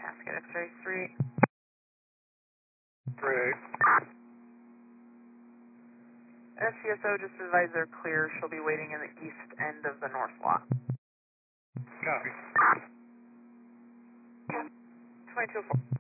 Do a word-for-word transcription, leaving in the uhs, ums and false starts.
Mascot X-ray three. three. S C S O just advised they're clear. She'll be waiting in the east end of the north lot. Copy. twenty-two four.